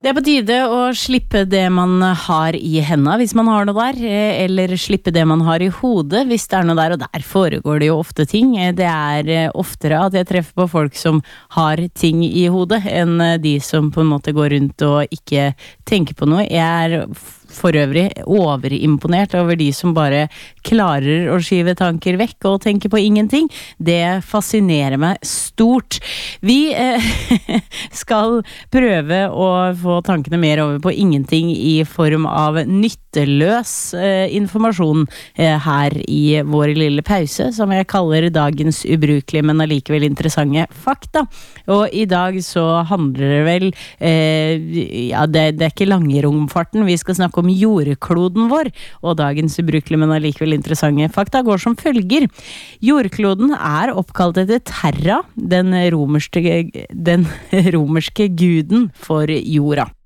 Det på tide å slippe det man har i hendene hvis man har noe der, eller slippe det man har i hodet hvis det er noe der, og der foregår det jo ofte ting. Det oftere at jeg treffer på folk som har ting i hodet, enn de som på en måte går rundt og ikke tenker på noe. Jeg for øvrig overimponert over de som bare klarer å skyve tanker vekk og tenke på ingenting. Det fascinerer meg stort. Vi skal prøve å få tankene mer over på ingenting i form av nytteløs informasjon her i vår lille pause, som jeg kaller dagens ubrukelige, men allikevel interessante fakta. Og i dag så handler det vel, det er ikke langromfarten, vi skal snakke om jordkloden vår, og dagens ubrukelige, men allikevel interessante fakta går som følger. Jordkloden oppkalt etter Terra, den romerske guden for jorda.